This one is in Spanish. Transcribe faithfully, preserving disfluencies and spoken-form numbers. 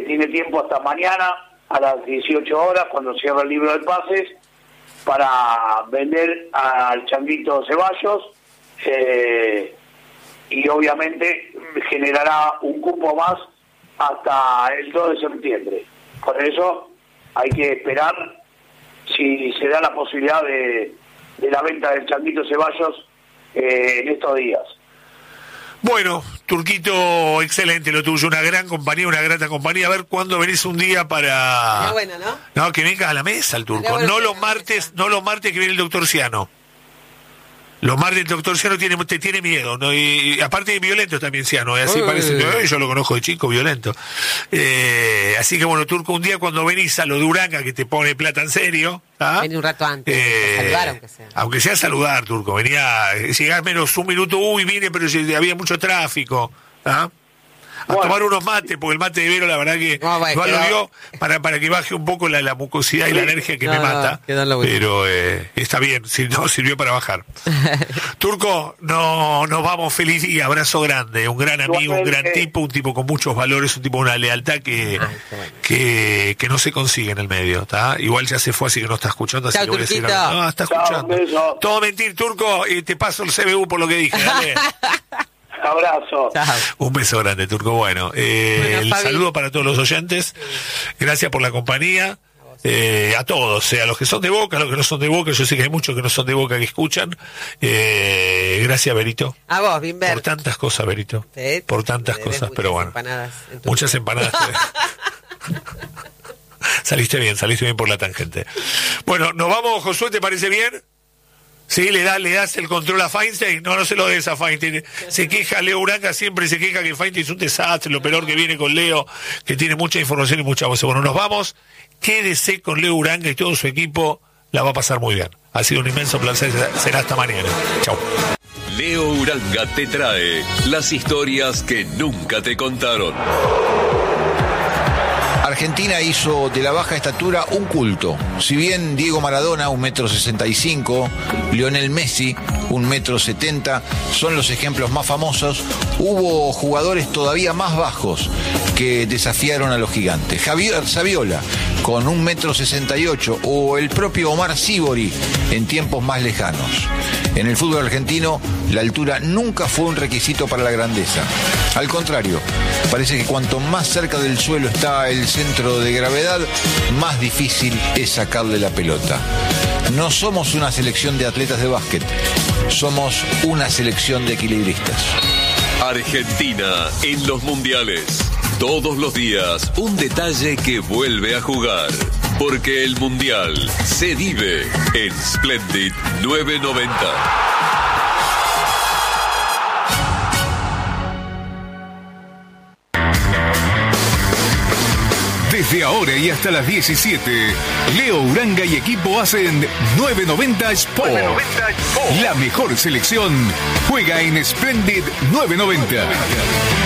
eh, tiene tiempo hasta mañana a las dieciocho horas, cuando cierra el libro de pases, para vender al Changuito Ceballos, eh, y obviamente generará un cupo más hasta el dos de septiembre. Por eso hay que esperar si se da la posibilidad de, de la venta del Changuito Ceballos eh, en estos días. Bueno, Turquito, excelente lo tuyo, una gran compañía, una grata compañía. A ver cuándo venís un día para... Qué bueno, ¿no? No, que vengas a la mesa el Turco. Bueno No los la martes, mesa. no los martes que viene el doctor Ciano. Los martes el doctor Ciano tiene, te tiene miedo, ¿no? Y, y aparte de violento también Ciano, ¿eh? Así Uy. parece, eh, yo lo conozco de chico, violento. Eh, así que bueno, Turco, un día cuando venís a lo de Uranga, que te pone plata en serio, ¿ah? Vení un rato antes, Eh, saludar aunque sea. Aunque sea saludar, Turco, venía, llegás menos un minuto, uy, vine, pero había mucho tráfico, ¿ah? A Bueno. tomar unos mates, porque el mate de Vero, la verdad que No, bueno, igual lo quedó- dio para, para que baje un poco la, la mucosidad y la alergia que No, me no, mata. quedó en lo bueno. Pero eh, está bien, si no, sirvió para bajar. Turco, no, nos vamos, feliz día, abrazo grande, un gran amigo, un gran tipo, un tipo con muchos valores, un tipo con una lealtad que, Ay, qué bueno. que, que no se consigue en el medio, ¿está? Igual ya se fue, así que no está escuchando, así Chao, que voy a decir Turquito. algo. No, está Chao, escuchando. un beso. Todo mentir, Turco, y te paso el C B U por lo que dije, dale. Abrazo. Chao. Un beso grande, Turco. Bueno, eh, Bueno, el Fabi. saludo para todos los oyentes. Gracias por la compañía. Eh, a todos, eh, a los que son de Boca, a los que no son de Boca. Yo sé que hay muchos que no son de Boca que escuchan. Eh, gracias, Berito. A vos, Bimber. Por tantas cosas, Berito. Sí, Por tantas te debes cosas, muchas pero bueno. empanadas en tu Muchas vida. empanadas. Saliste bien, saliste bien por la tangente. Bueno, nos vamos, Josué, ¿te parece bien? Sí, le, da, le das el control a Feinstein. No, no se lo des a Feinstein. Se queja Leo Uranga, siempre se queja que Feinstein es un desastre, lo peor que viene con Leo, que tiene mucha información y mucha voz. Bueno, nos vamos. Quédese con Leo Uranga y todo su equipo, la va a pasar muy bien. Ha sido un inmenso placer. Será hasta mañana. Chau. Leo Uranga te trae las historias que nunca te contaron. Argentina hizo de la baja estatura un culto. Si bien Diego Maradona, un metro sesenta y cinco, Lionel Messi, un metro setenta, son los ejemplos más famosos, hubo jugadores todavía más bajos que desafiaron a los gigantes. Javier Saviola, con un metro sesenta y ocho, o el propio Omar Sibori, en tiempos más lejanos. En el fútbol argentino, la altura nunca fue un requisito para la grandeza. Al contrario, parece que cuanto más cerca del suelo está el centro de gravedad, más difícil es sacarle la pelota. No somos una selección de atletas de básquet, somos una selección de equilibristas. Argentina en los mundiales. Todos los días un detalle que vuelve a jugar. Porque el mundial se vive en Splendid nueve noventa. Desde ahora y hasta las diecisiete, Leo Uranga y equipo hacen nueve noventa Sport. La mejor selección juega en Splendid nueve noventa.